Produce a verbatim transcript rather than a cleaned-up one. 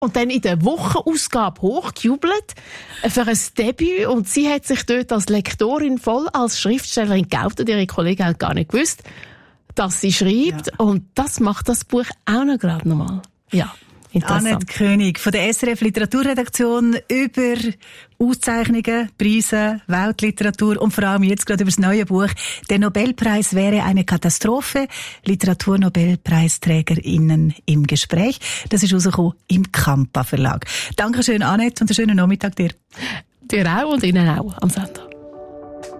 und dann in der Wochenausgabe hochgejubelt für ein Debüt. Und sie hat sich dort als Lektorin voll als Schriftstellerin geoutet. Ihre Kollegen haben gar nicht gewusst, dass sie schreibt. Ja. Und das macht das Buch auch noch gerade nochmal. Ja. Annette König von der S R F Literaturredaktion über Auszeichnungen, Preise, Weltliteratur und vor allem jetzt gerade über das neue Buch «Der Nobelpreis wäre eine Katastrophe. Literaturnobelpreisträgerinnen im Gespräch». Das ist rausgekommen im Kampa Verlag. Dankeschön, Annette, und einen schönen Nachmittag dir. Dir auch und Ihnen auch am Sender.